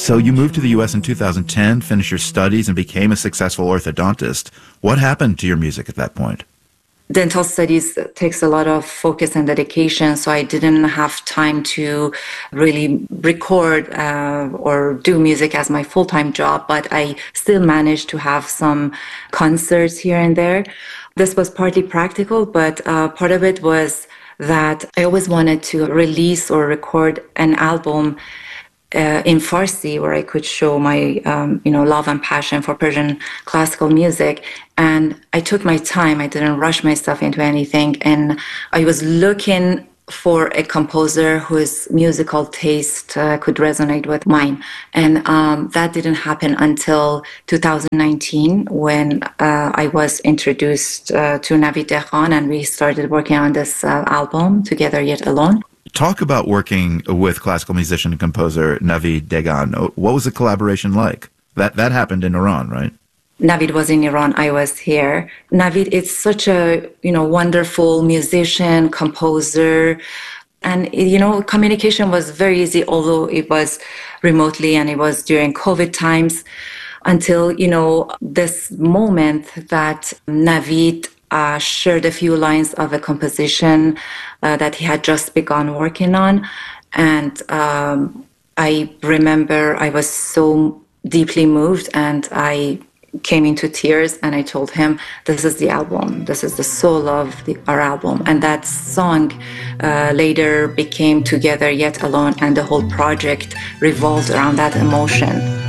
So you moved to the U.S. in 2010, finished your studies, and became a successful orthodontist. What happened to your music at that point? Dental studies takes a lot of focus and dedication, so I didn't have time to really record or do music as my full-time job, but I still managed to have some concerts here and there. This was partly practical, but part of it was that I always wanted to release or record an album in Farsi, where I could show my, love and passion for Persian classical music. And I took my time. I didn't rush myself into anything. And I was looking for a composer whose musical taste could resonate with mine. And that didn't happen until 2019, when I was introduced to Navid Dehqan, and we started working on this album, Together Yet Alone. Talk about working with classical musician and composer Navid Dehqan. What was the collaboration like? That happened in Iran, right? Navid was in Iran. I was here. Navid is such a wonderful musician, composer, and communication was very easy, although it was remotely and it was during COVID times, until this moment that Navid shared a few lines of a composition that he had just begun working on. And I remember I was so deeply moved, and I came into tears, and I told him, this is the album. This is the soul of our album. And that song later became Together Yet Alone, and the whole project revolved around that emotion.